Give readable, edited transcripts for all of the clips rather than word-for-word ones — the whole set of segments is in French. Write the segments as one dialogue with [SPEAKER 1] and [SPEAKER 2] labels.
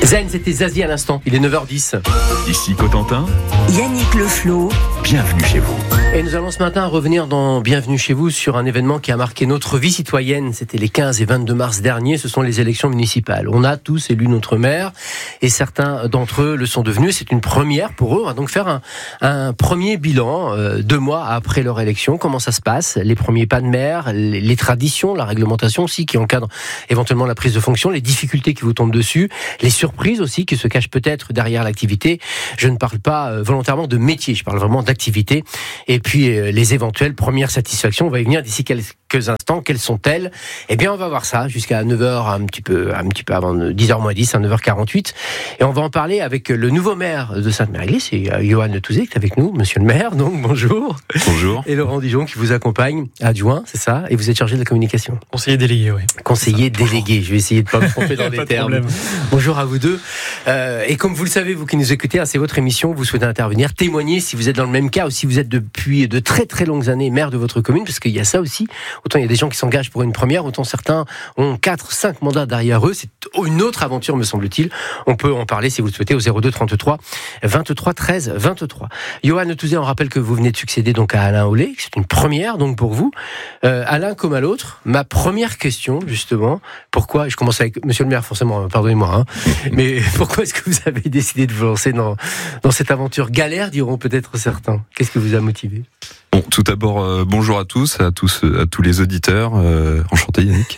[SPEAKER 1] Zen, c'était Zazie à l'instant, il est 9h10.
[SPEAKER 2] Ici Cotentin,
[SPEAKER 3] Yannick Leflot,
[SPEAKER 2] bienvenue chez vous.
[SPEAKER 1] Et nous allons ce matin revenir dans Bienvenue chez vous sur un événement qui a marqué notre vie citoyenne. C'était les 15 et 22 mars dernier, ce sont les élections municipales. On a tous élu notre maire et certains d'entre eux le sont devenus. C'est une première pour eux. On va donc faire un premier bilan 2 mois après leur élection. Comment ça se passe ? Les premiers pas de maire, les traditions, la réglementation aussi qui encadre éventuellement la prise de fonction, les difficultés qui vous tombent dessus, les surprises aussi qui se cachent peut-être derrière l'activité. Je ne parle pas volontairement de métier, je parle vraiment d'activité. Et puis les éventuelles premières satisfactions, on va y venir d'ici quelques instants. Quelles sont-elles ? Eh bien, on va voir ça jusqu'à 9h, un petit peu avant 10h moins 10, à 9h48. Et on va en parler avec le nouveau maire de Sainte-Mère-Église, c'est Johan Le Touzé qui est avec nous, monsieur le maire, donc bonjour.
[SPEAKER 2] Bonjour.
[SPEAKER 1] Et Laurent Dijon qui vous accompagne, adjoint, c'est ça ? Et vous êtes chargé de la communication.
[SPEAKER 4] Conseiller délégué, oui.
[SPEAKER 1] Conseiller délégué, je vais essayer de ne pas me tromper dans les
[SPEAKER 4] Pas de
[SPEAKER 1] termes.
[SPEAKER 4] problème.
[SPEAKER 1] Bonjour à vous deux. Et comme vous le savez, vous qui nous écoutez, c'est votre émission, vous souhaitez intervenir, témoigner si vous êtes dans le même cas ou si vous êtes depuis de très très longues années maire de votre commune, parce qu'il y a ça aussi. Autant il y a des gens qui s'engagent pour une première, autant certains ont 4-5 mandats derrière eux. C'est une autre aventure, me semble-t-il. On peut en parler si vous le souhaitez au 02 33 23 13 23. Johan Le Touzé, on rappelle que vous venez de succéder donc à Alain Hollet. C'est une première donc pour vous. Alain comme à l'autre. Ma première question justement, pourquoi, je commence avec monsieur le maire forcément, pardonnez-moi, mais pourquoi est-ce que vous avez décidé de vous lancer dans cette aventure galère, diront peut-être certains ? Qu'est-ce qui vous a motivé ?
[SPEAKER 5] Bon, tout d'abord, bonjour à tous les auditeurs. Enchanté Yannick.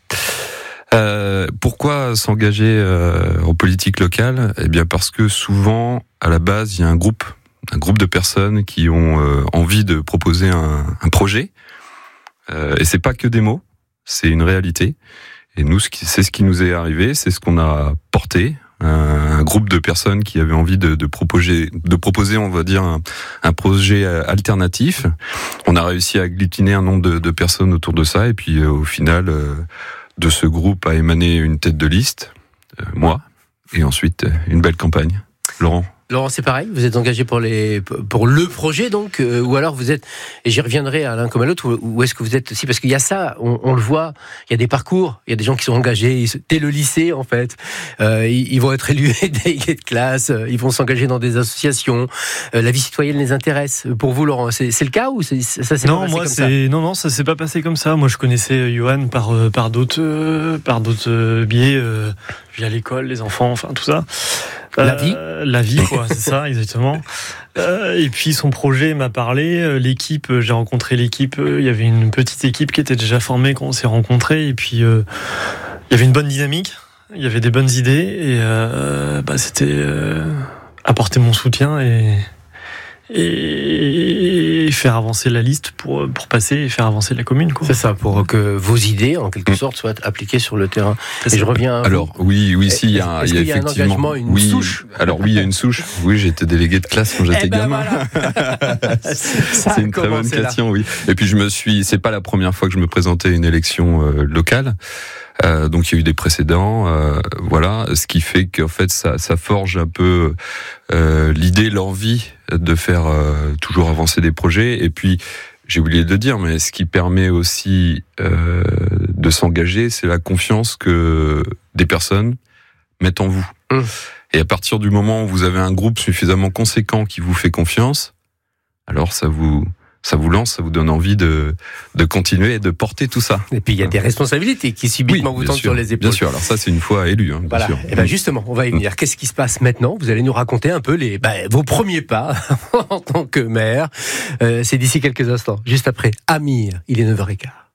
[SPEAKER 5] Pourquoi s'engager en politique locale ? Eh bien parce que souvent, à la base, il y a un groupe de personnes qui ont envie de proposer un projet. Et c'est pas que des mots, c'est une réalité. Et nous, c'est ce qui nous est arrivé, c'est ce qu'on a porté. Un groupe de personnes qui avaient envie de proposer, on va dire, un projet alternatif. On a réussi à agglutiner un nombre de personnes autour de ça, et puis au final, de ce groupe a émané une tête de liste, moi, et ensuite une belle campagne. Laurent,
[SPEAKER 1] c'est pareil, vous êtes engagé pour le projet donc, ou alors vous êtes, et j'y reviendrai à l'un comme à l'autre, ou est-ce que vous êtes aussi, parce qu'il y a ça, on le voit, il y a des parcours, il y a des gens qui sont engagés dès le lycée en fait, ils vont être élus délégués de classe, ils vont s'engager dans des associations, la vie citoyenne les intéresse. Pour vous Laurent, c'est le cas ou ça s'est pas passé comme ça ?
[SPEAKER 4] Non, ça s'est pas passé comme ça. Moi je connaissais Johan par d'autres biais, via l'école, les enfants, enfin tout ça. La vie, quoi, c'est ça, exactement. Et puis son projet m'a parlé. L'équipe, j'ai rencontré l'équipe. Il y avait une petite équipe qui était déjà formée quand on s'est rencontrés. Et puis il y avait une bonne dynamique. Il y avait des bonnes idées. Et c'était apporter mon soutien et faire avancer la liste pour passer et faire avancer la commune, quoi.
[SPEAKER 1] C'est ça, pour que vos idées, en quelque sorte, soient appliquées sur le terrain. Et je reviens à vous.
[SPEAKER 5] Alors, oui, si, il y a
[SPEAKER 1] effectivement... un engagement, une souche ?
[SPEAKER 5] Alors oui, il y a une souche. Oui, j'étais délégué de classe quand j'étais gamin.
[SPEAKER 1] Voilà.
[SPEAKER 5] C'est une très bonne question, oui. Et puis c'est pas la première fois que je me présentais à une élection locale. Donc il y a eu des précédents, voilà, ce qui fait qu'en fait ça forge un peu l'idée, l'envie de faire toujours avancer des projets. Et puis j'ai oublié de dire, mais ce qui permet aussi de s'engager, c'est la confiance que des personnes mettent en vous. Et à partir du moment où vous avez un groupe suffisamment conséquent qui vous fait confiance, alors ça vous lance, ça vous donne envie de continuer et de porter tout ça.
[SPEAKER 1] Et puis il y a des responsabilités qui subitement vous tombent sur les épaules.
[SPEAKER 5] Bien sûr, alors ça c'est une fois élu. Bien
[SPEAKER 1] voilà.
[SPEAKER 5] sûr.
[SPEAKER 1] Et bien justement, on va y venir. Qu'est-ce qui se passe maintenant ? Vous allez nous raconter un peu vos premiers pas en tant que maire. C'est d'ici quelques instants, juste après Amir, il est 9h15.